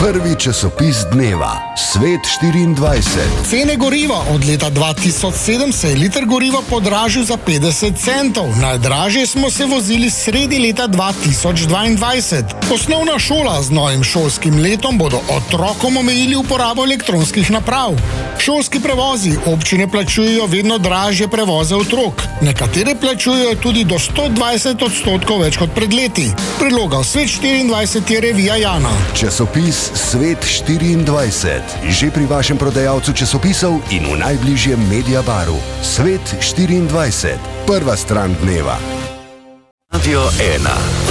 Prvi časopis dneva, Svet 24. Cene goriva od leta 2007 se je liter goriva podražil za 50 centov. Najdražje smo se vozili sredi leta 2022. Osnovna šola z novim šolskim letom bodo otrokom omejili uporabo elektronskih naprav. Šolski prevozi, občine plačujejo vedno dražje prevoze otrok. Nekatere plačujejo tudi do 120% več kot pred leti. Predlogal Svet 24 je revija Jana. Časopis Svet 24. Že pri vašem prodajalcu časopisov in v najbližjem Mediabaru. Svet 24. Prva stran dneva. Radio 1.